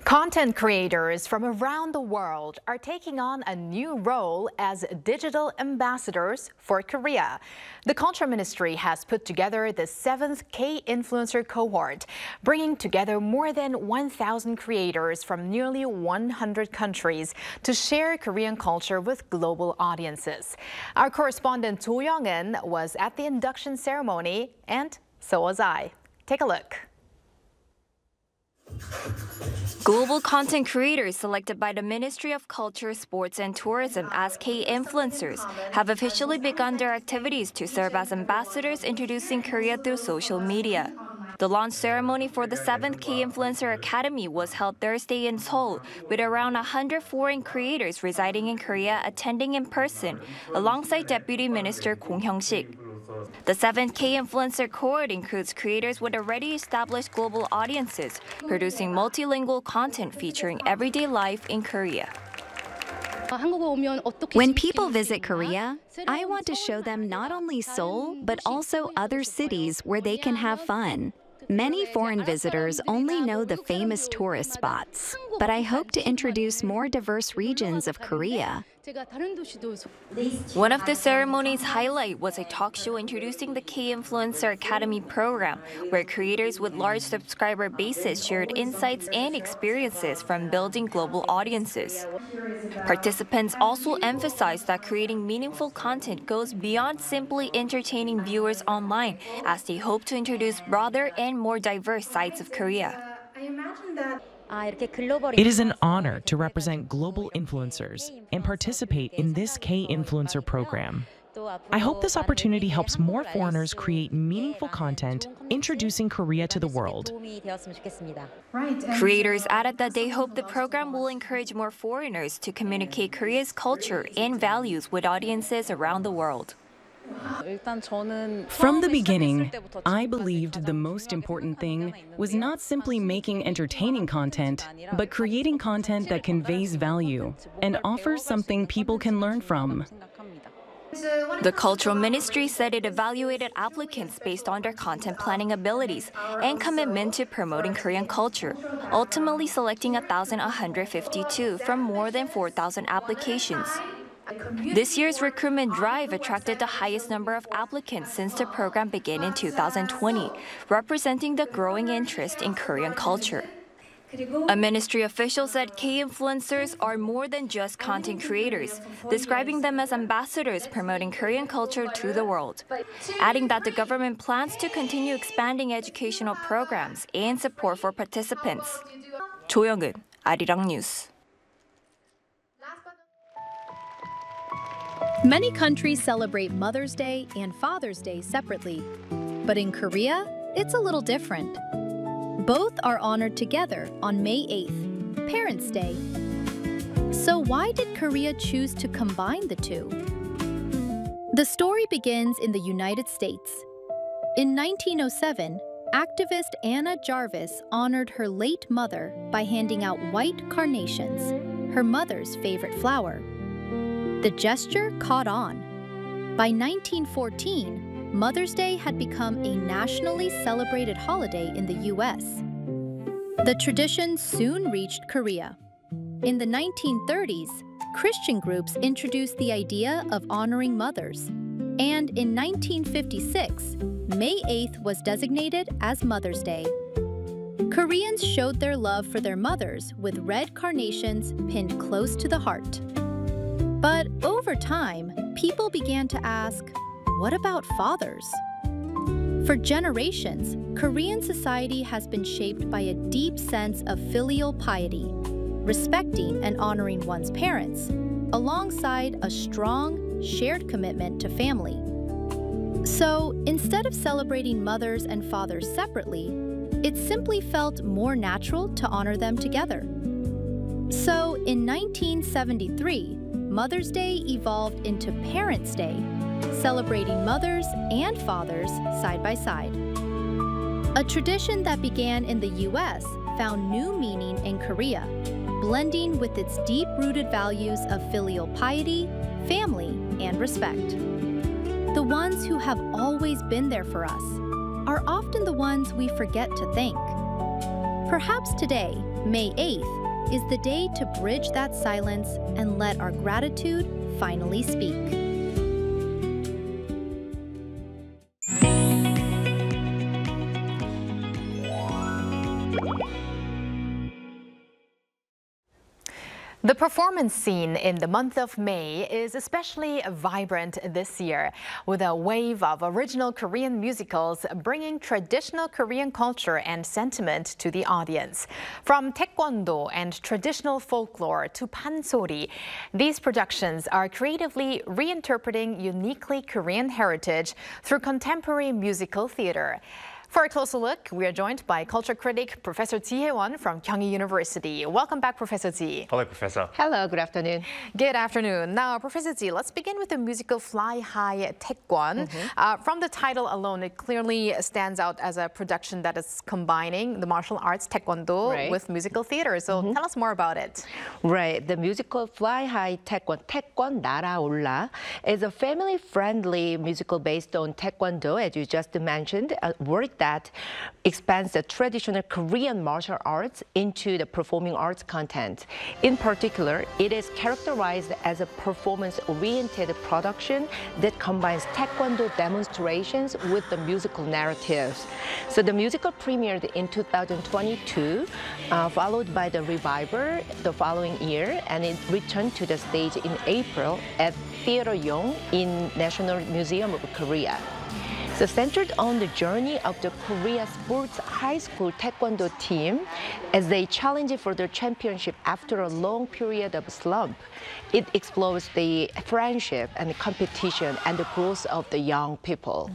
Content creators from around the world are taking on a new role as digital ambassadors for Korea. The Culture Ministry has put together the 7th K-Influencer cohort, bringing together more than 1,000 creators from nearly 100 countries to share Korean culture with global audiences. Our correspondent Jo Young-in was at the induction ceremony, and so was I. Take a look. Global content creators selected by the Ministry of Culture, Sports and Tourism as K-influencers have officially begun their activities to serve as ambassadors introducing Korea through social media. The launch ceremony for the 7th K-Influencer Academy was held Thursday in Seoul, with around 100 foreign creators residing in Korea attending in person, alongside Deputy Minister Kong Hyung-sik. The 7th K-Influencer cohort includes creators with already established global audiences, producing multilingual content featuring everyday life in Korea. When people visit Korea, I want to show them not only Seoul, but also other cities where they can have fun. Many foreign visitors only know the famous tourist spots, but I hope to introduce more diverse regions of Korea. One of the ceremony's highlight was a talk show introducing the K-Influencer Academy program, where creators with large subscriber bases shared insights and experiences from building global audiences. Participants also emphasized that creating meaningful content goes beyond simply entertaining viewers online, as they hope to introduce broader and more diverse sides of Korea. It is an honor to represent global influencers and participate in this K-Influencer program. I hope this opportunity helps more foreigners create meaningful content introducing Korea to the world. Creators added that they hope the program will encourage more foreigners to communicate Korea's culture and values with audiences around the world. From the beginning, I believed the most important thing was not simply making entertaining content, but creating content that conveys value and offers something people can learn from. The Cultural Ministry said it evaluated applicants based on their content planning abilities and commitment to promoting Korean culture, ultimately selecting 1,152 from more than 4,000 applications. This year's recruitment drive attracted the highest number of applicants since the program began in 2020, representing the growing interest in Korean culture. A ministry official said K-influencers are more than just content creators, describing them as ambassadors promoting Korean culture to the world, adding that the government plans to continue expanding educational programs and support for participants. Jo Young-in, Arirang News. Many countries celebrate Mother's Day and Father's Day separately, but in Korea, it's a little different. Both are honored together on May 8th, Parents' Day. So why did Korea choose to combine the two? The story begins in the United States. In 1907, activist Anna Jarvis honored her late mother by handing out white carnations, her mother's favorite flower. The gesture caught on. By 1914, Mother's Day had become a nationally celebrated holiday in the U.S. The tradition soon reached Korea. In the 1930s, Christian groups introduced the idea of honoring mothers. And in 1956, May 8th was designated as Mother's Day. Koreans showed their love for their mothers with red carnations pinned close to the heart. But over time, people began to ask, what about fathers? For generations, Korean society has been shaped by a deep sense of filial piety, respecting and honoring one's parents, alongside a strong, shared commitment to family. So, instead of celebrating mothers and fathers separately, it simply felt more natural to honor them together. So, in 1973, Mother's Day evolved into Parents' Day, celebrating mothers and fathers side by side. A tradition that began in the U.S. found new meaning in Korea, blending with its deep-rooted values of filial piety, family, and respect. The ones who have always been there for us are often the ones we forget to thank. Perhaps today, May 8th, is the day to bridge that silence and let our gratitude finally speak. The performance scene in the month of May is especially vibrant this year, with a wave of original Korean musicals bringing traditional Korean culture and sentiment to the audience. From taekwondo and traditional folklore to pansori, these productions are creatively reinterpreting uniquely Korean heritage through contemporary musical theater. For a closer look, we are joined by culture critic Professor Ji Hae-won from Kyunghee University. Welcome back, Professor Ji. Hello, Professor. Hello, good afternoon. Good afternoon. Now, Professor Ji, let's begin with the musical Fly High Taekwon. From the title alone, it clearly stands out as a production that is combining the martial arts Taekwondo with musical theater. So tell us more about it. Right. The musical Fly High Taekwon, Taekwon 날아올라, is a family-friendly musical based on Taekwondo, as you just mentioned, a work that expands the traditional Korean martial arts into the performing arts content. In particular, it is characterized as a performance-oriented production that combines Taekwondo demonstrations with the musical narratives. So the musical premiered in 2022, followed by the revival the following year, and it returned to the stage in April at Theater Yong in National Museum of Korea. So centered on the journey of the Korea Sports High School Taekwondo team as they challenge for their championship after a long period of slump, it explores the friendship and the competition and the growth of the young people.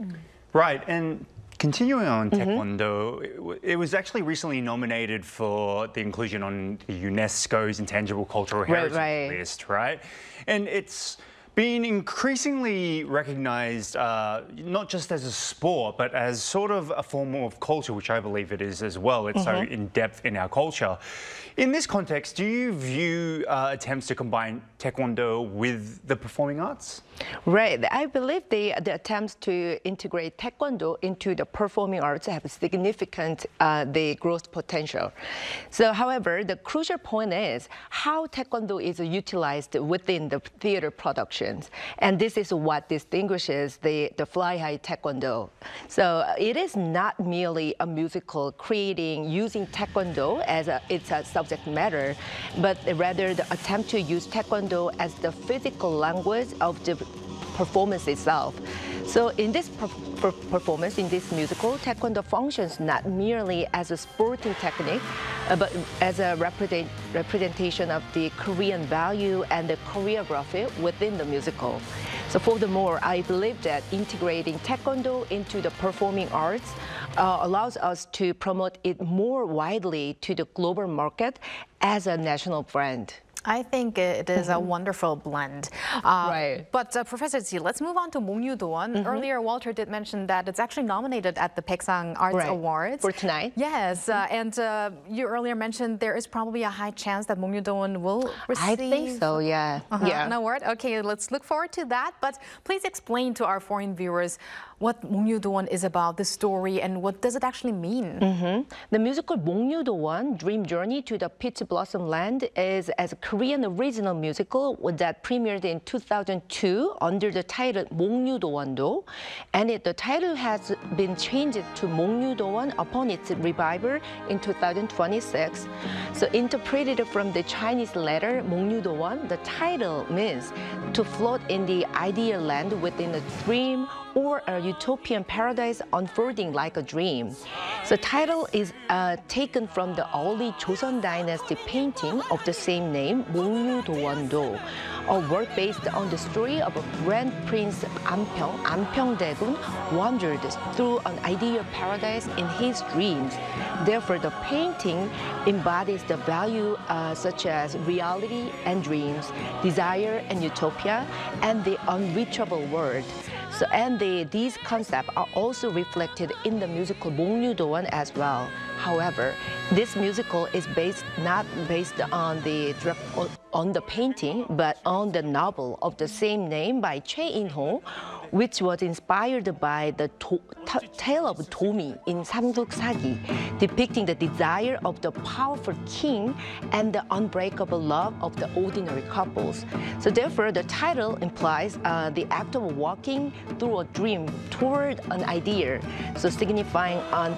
Right, and continuing on Taekwondo, it was actually recently nominated for the inclusion on the UNESCO's Intangible Cultural Heritage list, right? And it's been increasingly recognized not just as a sport, but as sort of a form of culture, which I believe it is as well. It's so in-depth in our culture. In this context, do you view attempts to combine Taekwondo with the performing arts? Right. I believe the attempts to integrate Taekwondo into the performing arts have significant the growth potential. So, however, the crucial point is how Taekwondo is utilized within the theater productions. And this is what distinguishes the Fly High Taekwondo. So it is not merely a musical using Taekwondo as its subject matter, but rather the attempt to use Taekwondo as the physical language of the performance itself. So in this performance, in this musical, Taekwondo functions not merely as a sporting technique, but as a representation of the Korean value and the choreography within the musical. So furthermore, I believe that integrating Taekwondo into the performing arts allows us to promote it more widely to the global market as a national brand. I think it is a wonderful blend. But Professor Ji, let's move on to Mongyu-doan. Earlier, Walter did mention that it's actually nominated at the Baeksang Arts Awards. For tonight? Yes, and you earlier mentioned there is probably a high chance that Mongyu-doan will receive... I think so, yeah. An award? Okay, let's look forward to that. But please explain to our foreign viewers what Mongyu-doan is about, the story, and what does it actually mean? The musical Mongyu-doan, Dream Journey to the Peach Blossom Land, is as a Korean original musical that premiered in 2002 under the title Mongyu-doan-do, and the title has been changed to Mongyu-doan upon its revival in 2026. So interpreted from the Chinese letter Mongyu-doan, the title means to float in the ideal land within a dream or a utopian paradise unfolding like a dream. The title is taken from the early Joseon Dynasty painting of the same name, Mongyu-doan-do, a work based on the story of a Grand Prince Ampyeong-daegun wandered through an ideal paradise in his dreams. Therefore, the painting embodies the value such as reality and dreams, desire and utopia, and the unreachable world. So, and these concepts are also reflected in the musical Mongyu-doan as well. However, this musical is not based on the painting, but on the novel of the same name by Choi In-ho, which was inspired by the tale of Domi in Samguk-sagi, depicting the desire of the powerful king and the unbreakable love of the ordinary couples. So therefore, the title implies the act of walking through a dream toward an idea, so signifying an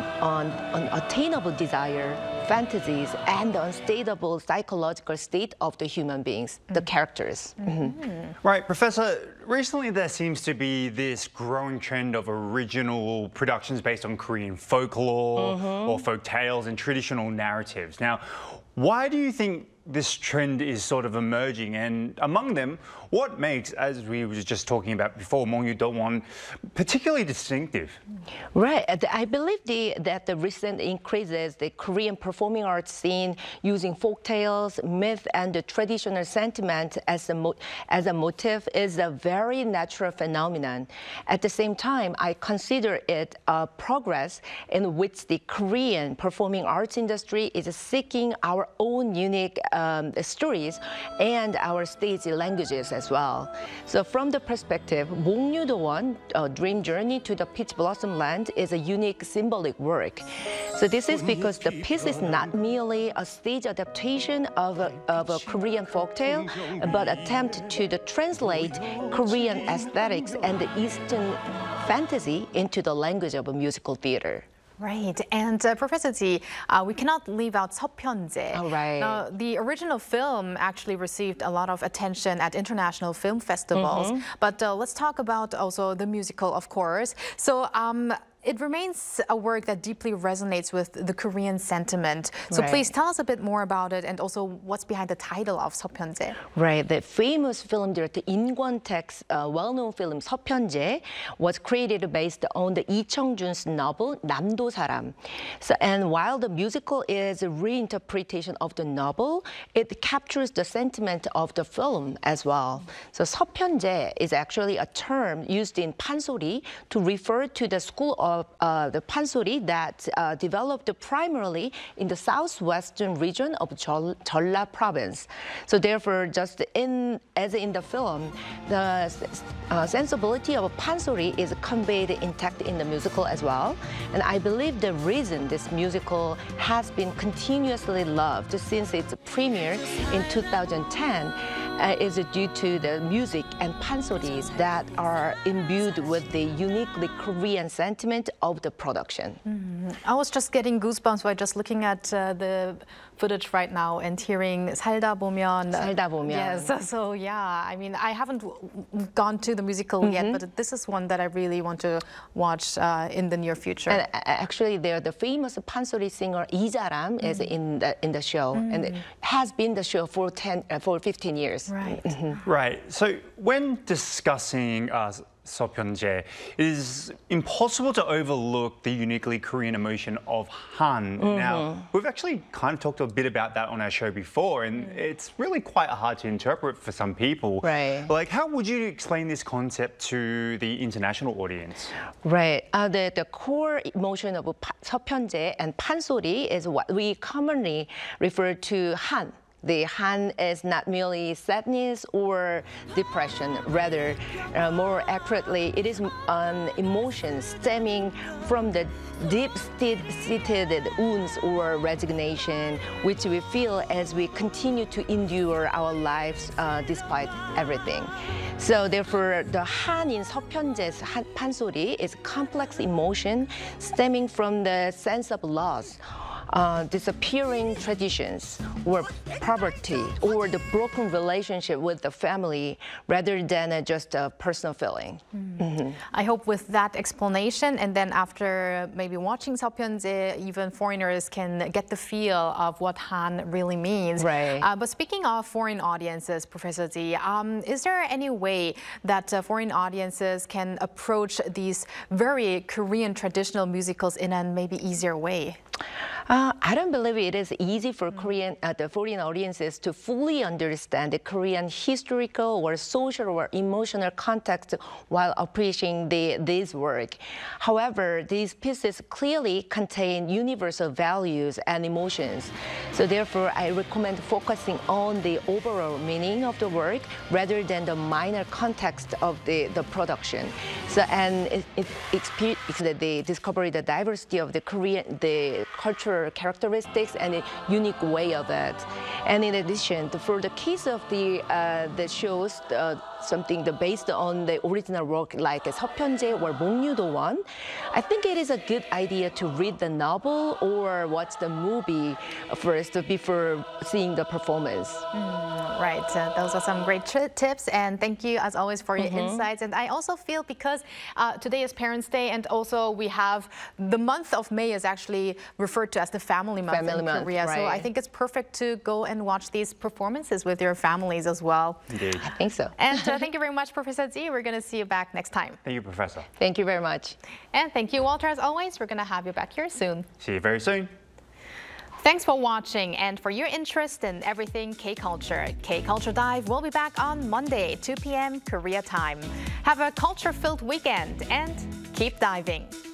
unattainable desire, fantasies, and the unstable psychological state of the human beings, the characters. Right, Professor, recently there seems to be this growing trend of original productions based on Korean folklore or folk tales and traditional narratives. Now, why do you think this trend is sort of emerging? And among them, what makes, as we were just talking about before, Mongyu Do-won particularly distinctive? Right. I believe that the recent increases the Korean performing arts scene using folk tales, myth, and the traditional sentiment as a motif is a very natural phenomenon. At the same time, I consider it a progress in which the Korean performing arts industry is seeking our own unique stories and our stage languages as well. So from the perspective, Mongyu Do-won, Dream Journey to the Peach Blossom Land, is a unique symbolic work. So this is because the piece is not merely a stage adaptation of a Korean folktale, but attempt to translate Korean aesthetics and the Eastern fantasy into the language of a musical theater. Right, and Professor Ji, we cannot leave out 서편제. Oh, right. Now, the original film actually received a lot of attention at international film festivals, but let's talk about also the musical, of course. So it remains a work that deeply resonates with the Korean sentiment. So please tell us a bit more about it and also what's behind the title of 서편제. Right, the famous film director In Kwon-taek's well-known film 서편제 was created based on the Lee Chung-jun's novel 남도 사람. So, and while the musical is a reinterpretation of the novel, it captures the sentiment of the film as well. So 서편제 is actually a term used in Pansori to refer to the school of the Pansori that developed primarily in the southwestern region of Jeolla province. So therefore, just as in the film, the sensibility of Pansori is conveyed intact in the musical as well. And I believe the reason this musical has been continuously loved since its premiere in 2010 is due to the music and pansoris that are imbued with the uniquely Korean sentiment of the production. I was just getting goosebumps by just looking at the footage right now and hearing 살다 보면. 살다 보면. Yes, so yeah, I mean, I haven't gone to the musical yet, but this is one that I really want to watch in the near future. And actually, the famous pansori singer Lee Ja-ram is in the show, and it has been the show for 15 years. Right. Right. So when discussing 서편제, it is impossible to overlook the uniquely Korean emotion of Han. Now, we've actually kind of talked a bit about that on our show before, and it's really quite hard to interpret for some people. Right. Like, how would you explain this concept to the international audience? Right. The core emotion of 서편제 and pansori is what we commonly refer to Han. The Han is not merely sadness or depression, rather, more accurately, it is an emotion stemming from the deep-seated wounds or resignation, which we feel as we continue to endure our lives despite everything. So therefore, the Han in 서편제's pansori is complex emotion stemming from the sense of loss, disappearing traditions, or poverty, or the broken relationship with the family, rather than just a personal feeling. I hope with that explanation, and then after maybe watching 서편제, even foreigners can get the feel of what Han really means. Right. But speaking of foreign audiences, Professor Ji, is there any way that foreign audiences can approach these very Korean traditional musicals in a maybe easier way? I don't believe it is easy for the foreign audiences to fully understand the Korean historical or social or emotional context while appreciating this work. However, these pieces clearly contain universal values and emotions. So therefore, I recommend focusing on the overall meaning of the work rather than the minor context of the production. So, and they discover the diversity of the cultural characteristics and a unique way of it. And in addition, for the case of the shows, something based on the original work like 서편제 or 목류도원, I think it is a good idea to read the novel or watch the movie first before seeing the performance. Right, those are some great tips, and thank you as always for your insights. And I also feel because today is Parents' Day, and also we have the month of May is actually referred to as the family month in Korea. Right. So I think it's perfect to go and watch these performances with your families as well. Indeed. I think so. And thank you very much, Professor Z. We're going to see you back next time. Thank you, Professor. Thank you very much. And thank you, Walter, as always. We're going to have you back here soon. See you very soon. Thanks for watching and for your interest in everything K-Culture. K-Culture Dive will be back on Monday, 2 p.m. Korea time. Have a culture-filled weekend and keep diving.